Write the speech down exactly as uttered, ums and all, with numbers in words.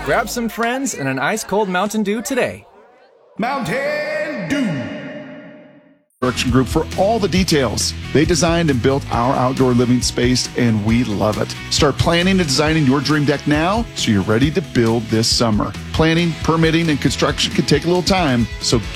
Grab some friends and an ice-cold Mountain Dew today. Mountain Dew. Construction Group for all the details. They designed and built our outdoor living space, and we love it. Start planning and designing your dream deck now so you're ready to build this summer. Planning, permitting, and construction can take a little time, so